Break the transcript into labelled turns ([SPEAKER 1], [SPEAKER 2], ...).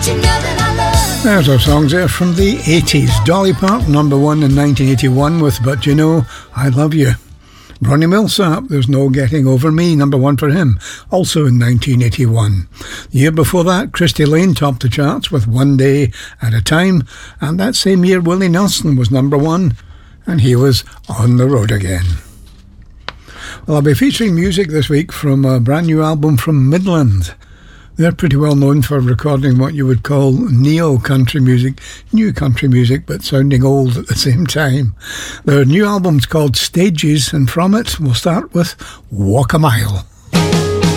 [SPEAKER 1] There's our songs there from the 80s. Dolly Parton, number one in 1981 with But You Know I Love You. Ronnie Milsap, There's No Getting Over Me, number one for him, also in 1981. The year before that, Christy Lane topped the charts with One Day at a Time, and that same year Willie Nelson was number one, and he was On the Road Again. Well, I'll be featuring music this week from a brand new album from Midland. They're pretty well known for recording what you would call neo-country music, new country music, but sounding old at the same time. Their new album's called Stages, and from it we'll start with Walk a Mile.